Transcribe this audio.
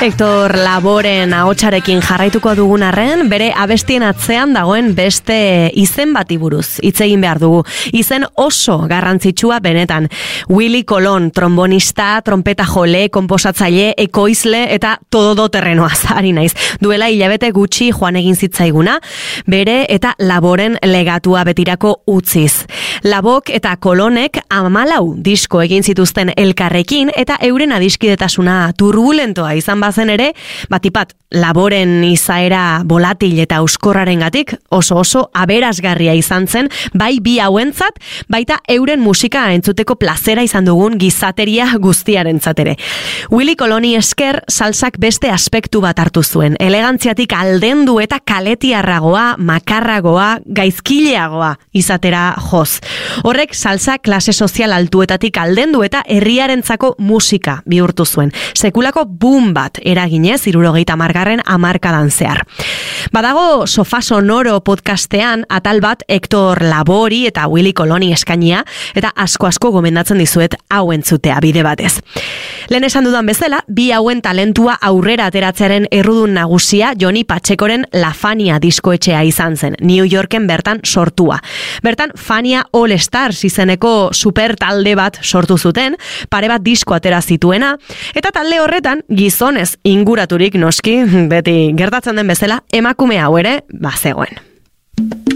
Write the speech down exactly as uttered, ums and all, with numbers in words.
Hector Laboren ahotsarekin jarraituko dugun arren, bere abestien atzean dagoen beste izen bati buruz hitz egin behar dugu. Izen oso garrantzitsua benetan. Willy Colón, trombonista, trompeta jole, konposatzaile, ekoizle eta todoterrenoaz ari naiz. Duela hilabete gutxi joan egin zitzaiguna, bere eta Laboren legatua betirako utziz. Labok eta Colónek hamalau disko egin zituzten elkarrekin eta euren adiskidetasuna turbulentoa izan bazen ere, batipat Laboren izaera volatil eta euskorrarengatik oso oso aberasgarria izan zen, bai bi hauentzat, baita euren musika entzuteko plazera izan dugun gizateria guztiarentzat ere. Willy Colóni esker salsak beste aspektu bat hartu zuen, elegantziatik aldendu eta kaletiarragoa, makarragoa, gaizkileagoa izatera joz. Horrek salsa klase sozial altuetatik aldendu eta herriarentzako musika bihurtu zuen. Sekulako boom bat eraginez, hirurogeita hamargarren hamarkadan zehar. Badago Sofa Sonoro podcastean atal bat Hector Labori eta Willy Colóni eskainia, eta asko-asko gomendatzen dizuet hau entzutea bide batez. Lehen esan dudan bezala, bi hauen talentua aurrera ateratzearen errudun nagusia Johnny Pachecoren La Fania diskoetxea izan zen, New Yorken bertan sortua. Bertan Fania All Stars izeneko super talde bat sortu zuten, pare bat disko atera zituena, eta talde horretan gizonez inguraturik noski, beti gertatzen den bezala, emakume hau ere bazegoen.